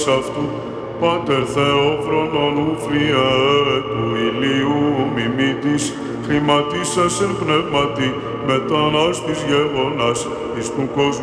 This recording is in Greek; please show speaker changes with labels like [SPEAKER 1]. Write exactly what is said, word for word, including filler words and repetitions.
[SPEAKER 1] αυτού, Πάτερ Θεόφρονον ουφριέ του ηλίου μιμήτης, χρηματίσας εν πνεύματι, μετανάστης γεγονάς, εις του κόσμου